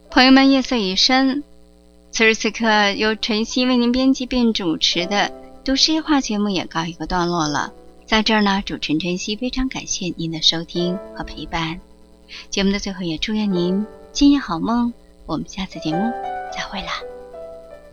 朋友们，夜色已深，此时此刻由晨曦为您编辑并主持的读诗夜话节目也告一个段落了。在这儿呢，主持人晨曦非常感谢您的收听和陪伴。节目的最后也祝愿您今夜好梦，我们下次节目再会啦。